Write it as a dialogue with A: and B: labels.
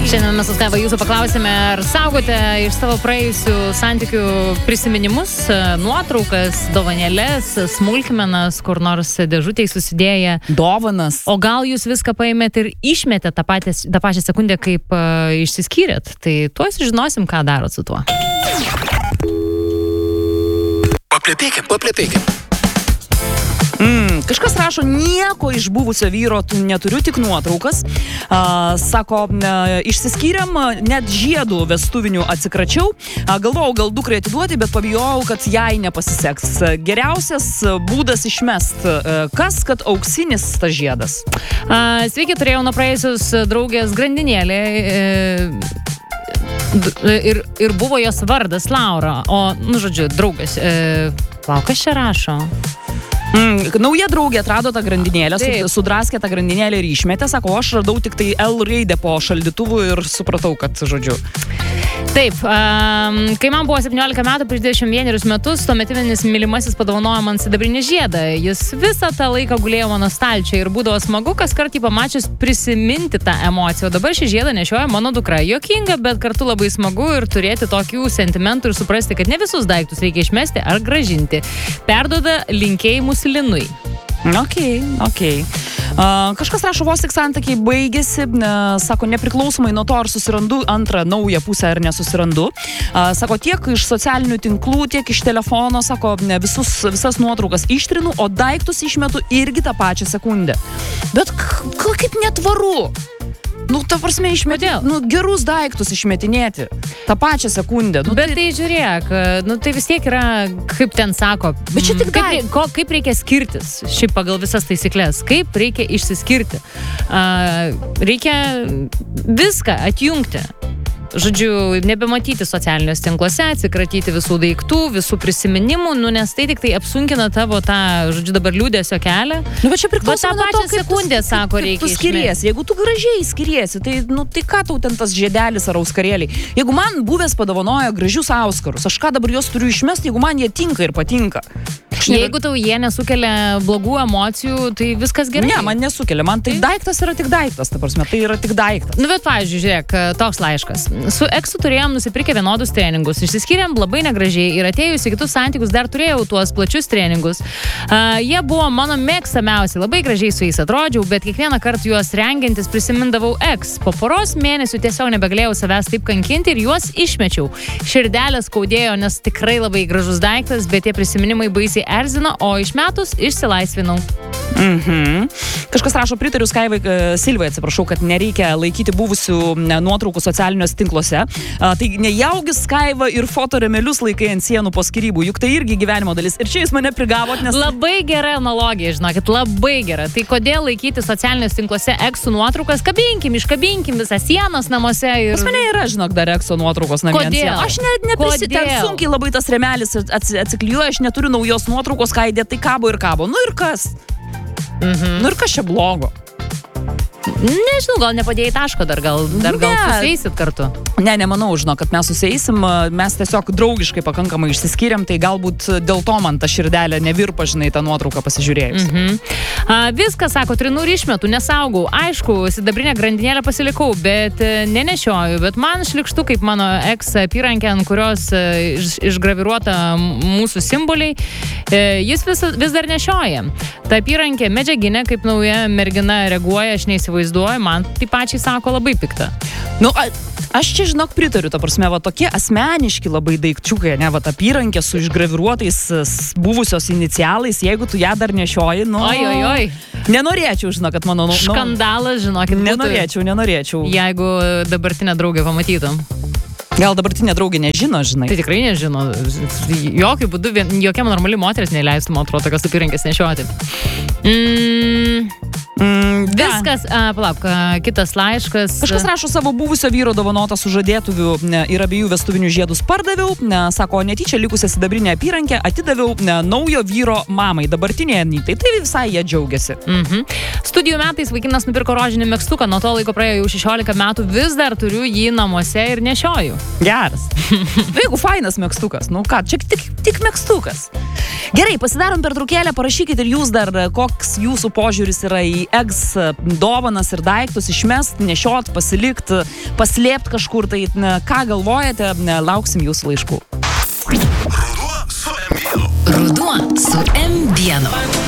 A: Šiandien mes Skaiva jūsų paklausėme, ar saugote iš savo praėjusių santykių prisiminimus, nuotraukas, dovanėlės, smulkmenas, kur nors dėžutėj susidėję.
B: Dovanas.
A: O gal jūs viską paėmėt ir išmetėt tą pačią sekundę, kaip išsiskyrėt? Tai tuoj sužinosim, ką darot su tuo.
C: Paplepėkim.
B: Kažkas rašo, nieko iš buvusio vyro neturiu, tik nuotraukas. Sako, išsiskyrėm, net žiedų vestuvinių atsikračiau. Galvojau, gal dukrai atiduoti, bet pabijojau, kad jai nepasiseks. Geriausias būdas išmest. Kas, kad auksinis tas žiedas?
A: Sveiki, turėjau nuo praėjusios draugės grandinėlė. Ir buvo jos vardas Laura. O, žodžiu, draugas. Kas čia rašo?
B: Nauja draugė atrado tą grandinėlę, sudraskė tą grandinėlę ir išmetė. Sako, aš radau tik tai L raidę po šaldytuvu ir supratau, kad, žodžiu.
A: Taip, kai man buvo 17 metų, prieš 21 metus, tuometinis mylimasis padovanojo man sidabrinį žiedą. Jis visą tą laiką gulėjo mano stalčiuje ir būdavo smagu, kas kartą pamačius prisiminti tą emociją. O dabar šį žiedą nešioja mano dukra. Jokinga, bet kartu labai smagu ir turėti tokių sentimentų ir suprasti, kad ne visus daiktus reikia išmesti ar grąžinti. Perduoda linkėjimus Linui.
B: Okay. Kažkas rašo, vos tik santykiai baigėsi, sako, nepriklausomai nuo to, ar susirandu antrą naują pusę ar nesusirandu. Sako, tiek iš socialinių tinklų, tiek iš telefono, sako, visas nuotraukas ištrinu, o daiktus išmetu irgi tą pačią sekundę. Bet kaip netvaru? Ta prasme, gerus daiktus išmetinėti. Ta pačią sekundę.
A: Bet tai žiūrėk, tai vis tiek yra, kaip ten sako.
B: Bet čia tik
A: kaip reikia skirtis, šiaip pagal visas taisyklės. Kaip reikia išsiskirti. Reikia viską atjungti. Žodžiu, nebematyti socialiniuose tinkluose, atsikratyti visų daiktų, visų prisiminimų, nes tai tik tai apsunkina tavo tą, žodžiu, dabar liūdėsio kelią.
B: Bet čia priklauso nuo to, kaip
A: sekundę, sako, reikia
B: skiriesi. Jeigu tu gražiai skiriesi, tai ką tau ten tas žiedelis ar auskarėliai? Jeigu man buvęs padovanojo gražius auskarus, aš ką dabar juos turiu išmesti, jeigu man jie tinka ir patinka.
A: Jeigu tau jie nesukelia blogų emocijų, tai viskas gerai.
B: Ne, man nesukelia. Man tai daiktas yra tik daiktas, ta prasme, tai yra tik daiktas.
A: Bet, pavyzdžiui, žiūrėk, toks laiškas. Su eksu turėjom nusipirkę vienodus treningus. Išsiskyrėm labai negražiai ir atėjus į kitus santykius dar turėjau tuos plačius treningus. Jie buvo mano mėgstamiausi, labai gražiai su jais atrodžiau, bet kiekvieną kartą juos rengiantis prisimindavau eks. Po poros mėnesių tiesiog nebegalėjau savęs taip kankinti ir juos išmečiau. Širdelė skaudėjo, nes tikrai labai gražus daiktas, bet tie prisiminimai baisiai erzino, o išmetus išsilaisvinau.
B: Kažkas rašo, pritariu Silvai, atsiprašau, kad nereikia laikyti buvusių nuotraukų socialiniuose tinkluose. Tai nejaugis Skaiva ir fotoremelius laikai ant sienų po skyrybų, juk tai irgi gyvenimo dalis. Ir čia jūs mane prigavot, nes...
A: Labai gera analogija, žinokit, labai gera. Tai kodėl laikyti socialiniuose tinkluose eksų nuotraukas? Iškabinkim visą sienos namuose ir...
B: Pas mane yra, žinok, dar ekso nuotraukos namie ant sienos. Aš ten sunkiai labai tas remelis atsiklijuoja, aš neturiu naujos nuotraukos, ką įdėt, tai kabo ir kabo. Ir kas? Ir kas čia blogo?
A: Nežinau, gal nepadėjai taško dar gal suseisit kartu.
B: Nemanau, kad mes suseisim, mes tiesiog draugiškai pakankamai išsiskyrėm, tai galbūt dėl to man ta širdelė nevirpa, žinai, tą nuotrauką pasižiūrėjus.
A: Viską, sako, trinu ir išmetu, nesaugau. Aišku, sidabrinę grandinėlę pasilikau, bet nenešioju, bet man šlikštu kaip mano eks apyrankė, ant kurios išgraviruota mūsų simboliai, jis vis dar nešioja. Ta apyrankė medžiaginė, kaip nauja mergina reaguoja, aš neįsivaizduoju, man tai pačiai sako labai pikta.
B: Aš čia, žinok, pritariu, ta prasme, tokie asmeniški labai daikčiukai, apyrankė su išgraviruotais buvusios inicialais, jeigu tu ją dar nešioji, nenorėčiau, žinok, kad mano...
A: Škandalas, žinokit, būtų.
B: Nenorėčiau.
A: Jeigu dabartinę draugę pamatytum.
B: Gal dabartinė draugė nežino, žinai.
A: Tai tikrai nežino. Jokių būdų, jokiam normali moteris neleistų, man atrodo, tokios apyrankės nešioti. Viskas, palauk, kitas laiškas.
B: Kažkas rašo, savo buvusio vyro dovanotą sužadėtuvių ir abiejų vestuvinių žiedus pardaviau. Sako, netyčia likusią sidabrinę apyrankę atidaviau naujo vyro mamai. Dabartinėje anytai, tai visai jie džiaugiasi.
A: Studijų metais vaikinas nupirko rožinį megztuką, nuo to laiko praėjo jau 16 metų, vis dar turiu jį namuose ir nešioju.
B: Geras. Jeigu fainas megztukas, čia tik megztukas. Gerai, pasidarom pertraukėlę, parašykit ir jūs dar, koks jūsų požiūris yra į ex dovanas ir daiktus išmest, nešiot, pasilikt, paslėpt kažkur, tai ką galvojate, lauksim jūsų laiškų.
C: Ruduo su M1.